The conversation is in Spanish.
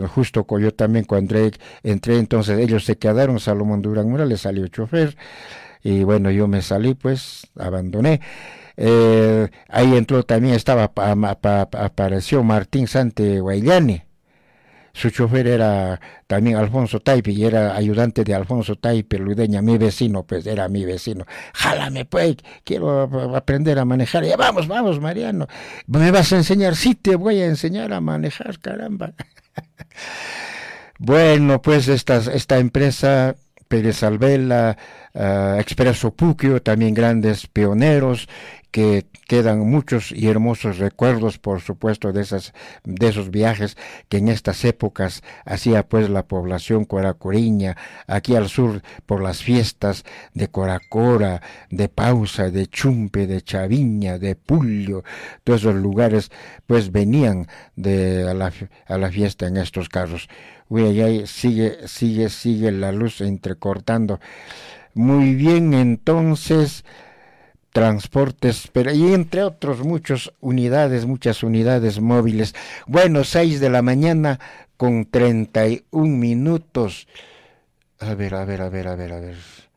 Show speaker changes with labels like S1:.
S1: justo yo también cuando entré, entonces ellos se quedaron, Salomón Durán Morales salió chofer, y bueno, yo me salí, pues, abandoné. Ahí entró también, apareció Martín Sante Guayani. Su chofer era también Alfonso Taipe, y era ayudante de Alfonso Taipe Ludeña, mi vecino, pues era mi vecino. Jálame, pues, quiero aprender a manejar. Ya vamos, vamos, Mariano. ¿Me vas a enseñar? Sí, te voy a enseñar a manejar, caramba. Bueno, pues esta empresa, Pérez Alvela, Expreso Puquio, también grandes pioneros, que quedan muchos y hermosos recuerdos, por supuesto, de esos viajes que en estas épocas hacía pues la población coracoriña, aquí al sur, por las fiestas de Coracora, de Pausa, de Chumpe, de Chaviña, de Pulio, todos esos lugares pues venían a la fiesta en estos carros. Uy, ahí sigue la luz entrecortando. Muy bien, entonces, transportes, pero y entre otros muchas unidades móviles. Bueno, 6 de la mañana con 31 minutos. A ver.